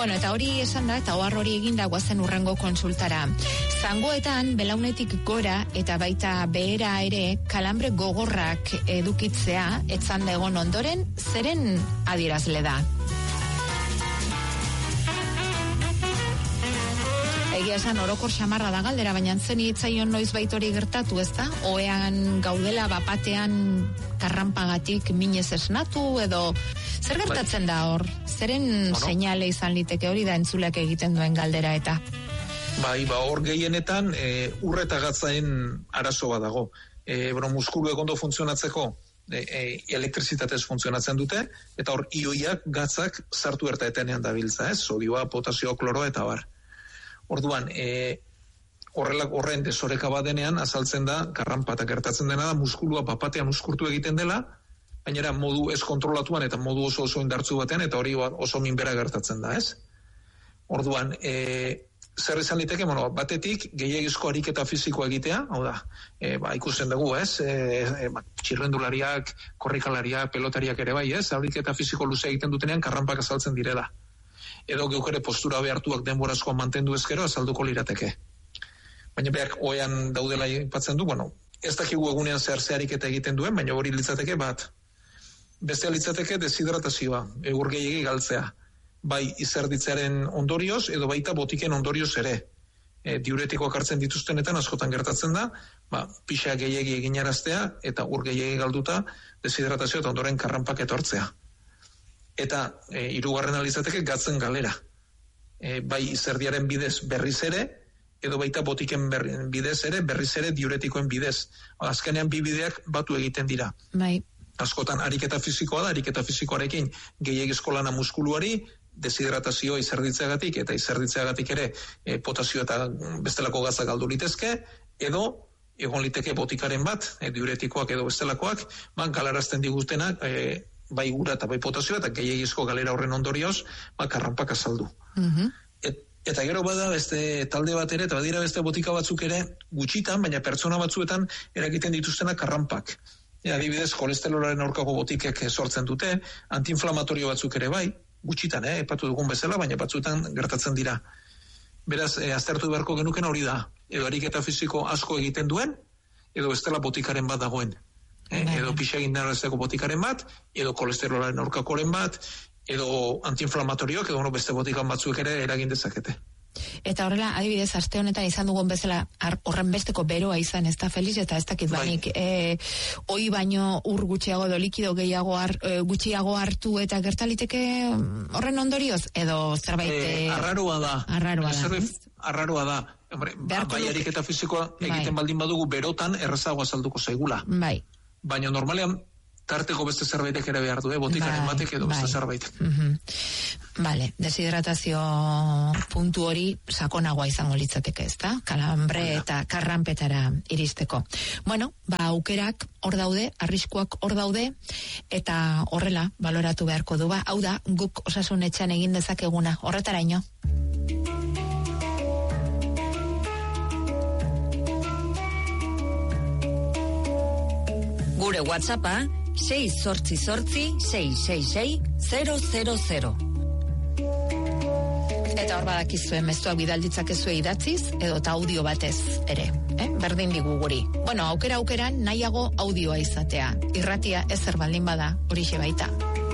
Bueno, eta hori esan da, eta ohar hori eginda guazen urrengo konsultara. Zangoetan, belaunetik gora eta baita behera ere kalambre gogorrak edukitzea, etzanda egon ondoren, zeren adierazle da? Egia esan orokor xamarra da galdera, baina zeni itzaion noiz hori gertatu, ez da? Oean gaudela bapatean karranpagatik minez esnatu, edo zer gertatzen da hor? Zeren seinale izan liteke, hori da entzuleak egiten duen galdera eta? Hor gehienetan urre eta gatzain arazo bat dago. Muskuluek ondo funtzionatzeko elektrizitatez funtzionatzen dute, eta hor ioiak gatzak sartu ertaetenean dabiltza, ez? Sodioa, potasio, kloroa eta bar. Orduan, horren desoreka badenean azaltzen da, karranpata gertatzen dena da, muskulua papatean uskurtu egiten dela, baina modu ez kontrolatuan eta modu oso indartzu batean, eta hori oso minbera gertatzen da, ez? Orduan, zer izan liteke, batetik gehiagizko ariketa fisikoa egitea, hau da, ikusten dugu, ez? Txirrendulariak, korrikalariak, pelotariak ere bai, ez? Ariketa fisiko luze egiten dutenean karranpak azaltzen direla. Edo geuk ere postura behartuak denborazkoa mantendu ezkero azalduko lirateke. Baina behar oean daudela ipatzen du, ez dakigu egunean zehar ariketa egiten duen, baina hori litzateke bat. Bestea litzateke deshidratazioa, egur gehiegi galtzea. Bai izerditzearen ondorioz, edo baita botiken ondorioz ere. Diuretikoak hartzen dituztenetan askotan gertatzen da, pixa gehiegi eginaraztea, eta ur gehiegi galduta deshidratazioa eta ondoren karranpak etortzea. Eta hirugarren alizateke gatzen galera. Bai izerdiaren bidez berriz ere, edo baita botiken bidez ere, berriz ere diuretikoen bidez. Azkenean bi bideak batu egiten dira. Bai. Askotan ariketa fisikoa da, ariketa fisikoarekin gehiagizko lana muskuluari, deshidratazioa izerditzeagatik, eta izerditzeagatik ere potasio eta bestelako gaza galdu litezke, edo egon liteke botikaren bat, diuretikoak edo bestelakoak, galarazten digutenak, bai gura eta bai potasioa, eta gehiagizko galera horren ondorioz, karranpak azaldu. Eta gero bada beste talde bat ere, eta badira beste botika batzuk ere gutxitan, baina pertsona batzuetan eragiten dituztenak karranpak. Adibidez, kolesterolaren aurkako botikek sortzen dute, antiinflamatorio batzuk ere bai, gutxitan, epatu dugun bezala, baina batzuetan gertatzen dira. Beraz, aztertu beharko genuken hori da, edo ariketa fisiko asko egiten duen, edo bestela botikaren bat dagoen. Edo pixagin narazteko botikaren bat, edo kolesterolaren aurkakoren bat, edo antiinflamatorioak, edo beste botikan batzuk ere eragin dezakete. Eta horrela, adibidez, aste honetan izan dugun bezala, horren besteko beroa izan, ez da Felix, eta ez dakit banik, oi baino ur gutxiago edo likido gehiago gutxiago hartu, eta gertaliteke horren ondorioz, edo zerbait... Arraroa da. Arraroa da. Bai ariketa fisikoa egiten baldin badugu berotan errazago azalduko zaigula. Bai. Baina normalean tarteko beste zerbaitek ere behar du, botikaren batek edo beste zerbaitek. Bale, deshidratazio puntu hori sakonagoa izango litzateke, ez da? Kalambre eta karranpetara iristeko. Bueno, aukerak hor daude, arriskuak hor daude, eta horrela baloratu beharko du. Hau da, guk osasun etxean egin dezakeguna. Horretaraino. Gure WhatsAppa 688-666-000. Eta hor badakizue mezuak bidalditzakezue idatziz, edo eta audio batez ere, berdin digu guri. Bueno, aukeran nahiago audioa izatea. Irratia ezer baldin bada, horixe baita.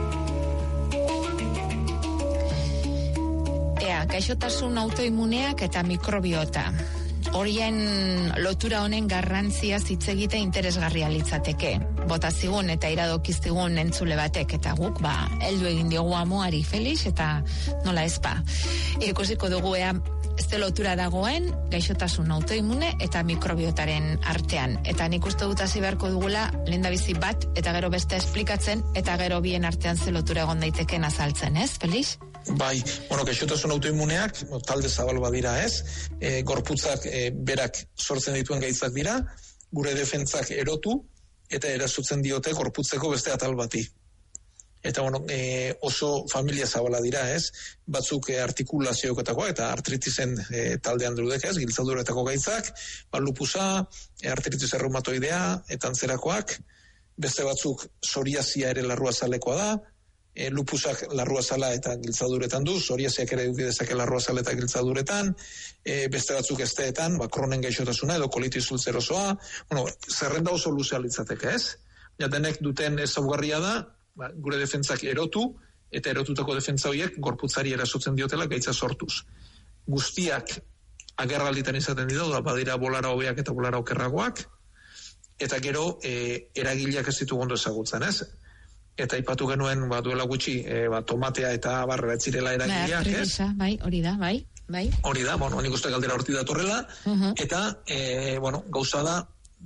Gaixotasun autoimuneak eta mikrobiota. Horien lotura honen garrantzia hitz egite interesgarria litzateke. Bota zigun eta iradokiztigun entzule batek, eta guk heldu egin diogu amoari Felix, eta nola ezpa. Ikusiko dugu ez lotura dagoen gaixotasun autoimune eta mikrobiotaren artean. Eta nik uste dut hasi beharko dugula lehendabizi bat eta gero beste esplikatzen, eta gero bien artean ze lotura egon daiteken azaltzen, ez, Felix? Bai, gaixotasun autoimuneak talde zabal badira, ez? Gorputzak berak sortzen dituen gaitzak dira, gure defentsak erotu eta erasotzen diote gorputzeko beste atal bati. Eta oso familia zabala dira, ez? Batzuk artikulazioetakoa eta artritisen taldean dirudek, ez? Giltzaduretako gaitzak, lupusa, artritis erreumatoidea eta antzerakoak, beste batzuk psoriasia ere larruazalekoa da, lupusak larruazala eta giltzaduretan du, psoriasiak ere eduki dezake larruazala eta giltzaduretan, beste batzuk esteetan, Crohnen gaixotasuna edo kolitis ulcerosoa, zerrenda oso luzea litzateke, ez? Ja, denek duten ezaugarria da, gure defentsak erotu, eta erotutako defentsa horiek gorputzari erasotzen diotela gaitza sortuz. Guztiak agerralditan izaten dira, badira bolara hobeak eta bolara okerragoak, eta gero eragileak ez ditugu ondo ezagutzen, ez? Eta ipatu genuen duela gutxi tomatea eta barra etzirela eragileak, ez? Bai, hori da, bai. Hori da, nik uste galdera horti datorrela, eta, gauza da,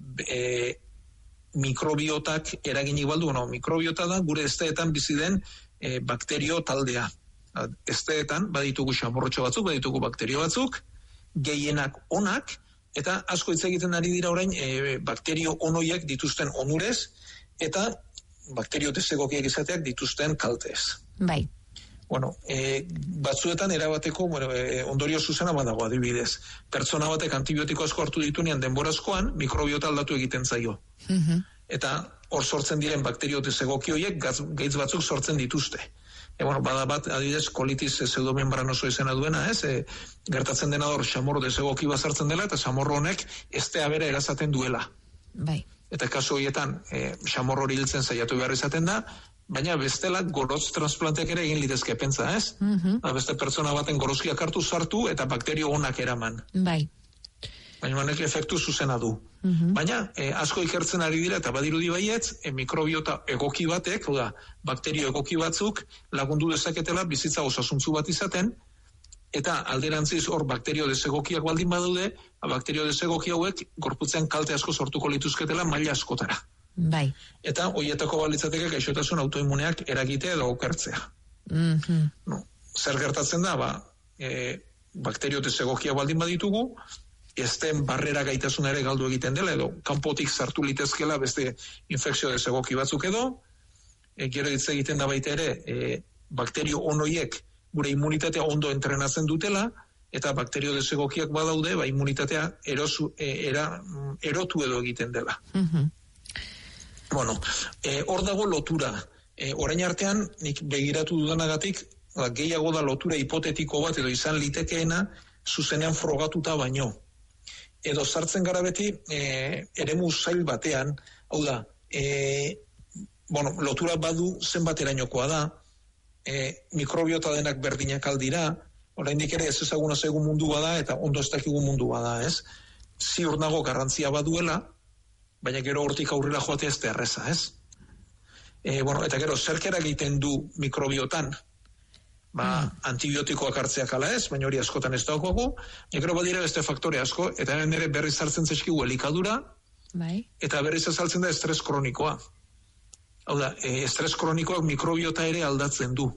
mikrobiotak eraginik baldu, mikrobiota da gure esteetan bizi den bakterio taldea. Esteetan baditugu xamorrotxo batzuk, baditugu bakterio batzuk, gehienak onak, eta asko hitz egiten ari dira orain bakterio onoiak dituzten onurez, eta bakterio desegokiak izateak dituzten kaltez. Bai. Batzuetan erabateko ondorio zuzena badago adibidez. Pertsona batek antibiotiko asko hartu ditunean denborazkoan, mikrobiota aldatu egiten zaio. Eta hor sortzen diren bakterio desegoki horiek gaitz batzuk sortzen dituzte. Bada bat, adibidez, kolitis pseudomembranoso izena duena, ez? Gertatzen dena hor xamorro desegoki bazartzen dela, eta xamorro honek estea bera erazaten duela. Bai. Eta kasu horietan, xamorro hori hiltzen saiatu behar izaten da, baina bestela gorotz transplanteak ere egin litezke, pentsa, ez? Beste pertsona baten gorozkiak hartu sartu eta bakterio onak eraman. Bai. Baina honek efektu zuzena du. Baina asko ikertzen ari dira eta badirudi baietz, mikrobiota egoki batek, bakterio egoki batzuk lagundu dezaketela bizitza osasuntzu bat izaten, eta alderantziz hor bakterio desegokiak baldin badaude, bakterio desegoki hauek gorputzean kalte asko sortuko lituzketela maila askotara. Bai. Eta horietako balitzateke gaixotasun autoimmuneak eragitea edo okertzea. Zer gertatzen da, bakterio desegokiak baldin baditugu, ezten barrera gaitasuna ere galdu egiten dela, edo kanpotik sartu litezkela beste infekzio desegoki batzuk edo, gero hitz egiten da baita ere, bakterio onoiek gure immunitatea ondo entrenatzen dutela, eta bakterio desegokiak badaude, immunitatea erotu edo egiten dela. Hor dago lotura. Orain artean, nik begiratu dudanagatik, gehiago da lotura hipotetiko bat, edo izan litekeena, zuzenean frogatuta baino. Edo sartzen gara beti, eremu zail batean, hau da, lotura badu zenbaterainokoa da, mikrobiota denak berdinak aldira, oraindik ere ez ezaguna zaigu mundu bada eta ondo ez dakigu mundu bada, ez? Ziur nago garrantzia baduela, baina gero hortik aurrera joatea ez da erreza, ez? Eta gero zerkera egiten du mikrobiotan, antibiotikoak hartzeak ala ez, baina hori askotan ez daukagu, gero badira beste faktore asko, eta hemen ere berriz hartzen zaizkigu elikadura, eta berriz azaltzen da estres kronikoa. Hau da, estres kronikoak mikrobiota ere aldatzen du.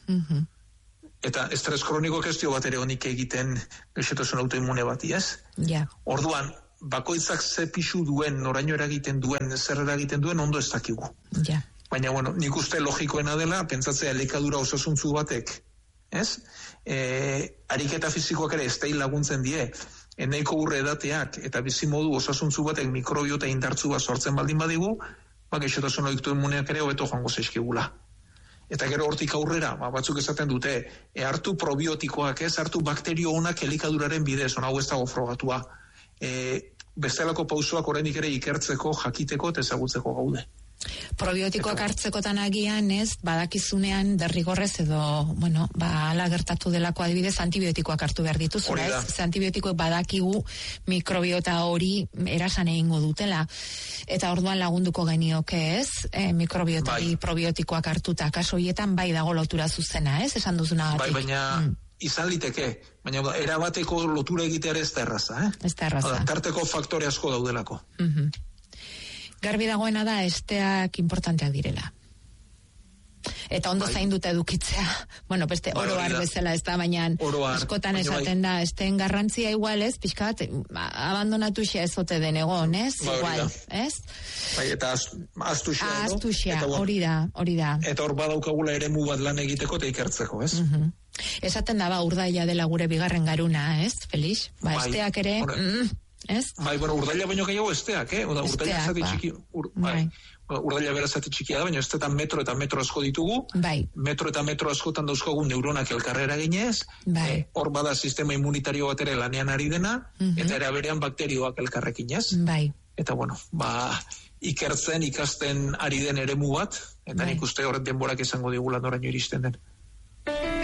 Eta estres kronikoak ez dio bat ere honik egiten gaixotasun autoimmune bati, ez? Orduan, bakoitzak ze pixu duen, noraino eragiten duen, zer eragiten duen, ondo ez dakigu. Baina, nik uste logikoena dela, pentsatzea elikadura osasuntzu batek, ez? Ariketa fizikoak ere ez laguntzen die, nahiko urre edateak eta bizimodu osasuntzu batek mikrobiota indartzu bat sortzen baldin badigu, gaixotasun autoimmuneak ere hobeto joango zaizkigula. Eta gero hortik aurrera, batzuk esaten dute, hartu probiotikoak, ez hartu bakterio onak elikaduraren bidez, hau ez dago frogatua. Bestelako pausoak oraindik ere ikertzeko, jakiteko eta ezagutzeko gaude. Probiotikoak hartzekotan agian, ez, badakizunean derrigorrez edo, ala gertatu delako adibidez, antibiotikoak hartu behar dituzula, ez? Antibiotikoak badakigu mikrobiota hori erasan egingo dutela. Eta orduan lagunduko genioke, ez? Mikrobiotari probiotikoak hartuta, kaso horietan bai dago lotura zuzena, ez? Esan duzunagatik. Baina izan liteke, baina erabateko lotura egitea ez da erraza, Ez da erraza. Tarteko faktore asko daudelako. Garbi dagoena da esteak importanteak direla. Eta ondo zainduta edukitzea. Beste oroar bezala ez da, baina askotan esaten da, esteen garrantzia igual ez, pixkat, abandonatu xea ezote den egon, ez? Igual, ez? Eta aztu xea, hori da. Eta hor badaukagula eremu bat lan egiteko eta ikertzeko, ez? Esaten da, urdaila dela gure bigarren garuna, ez, Felix? Esteak ere... ez? Bai, urdaila baino gehiago esteak, urdaila zati txiki, urdaila bera zati txikia da, baina estetan metro eta metro asko ditugu, metro eta metro askotan dauzkogun neuronak elkarrera ginez, hor bada sistema immunitario bat ere lanean ari dena, eta era berean bakterioak elkarrekin ez. Eta ikertzen, ikasten ari den eremu bat, eta nik uste horret denborak izango digula noraino iristen den.